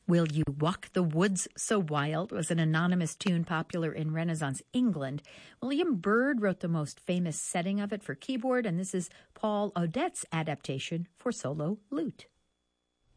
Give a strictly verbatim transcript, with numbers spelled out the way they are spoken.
Will You Walk the Woods So Wild was an anonymous tune popular in Renaissance England. William Byrd wrote the most famous setting of it for keyboard, and this is Paul Odet's adaptation for solo lute.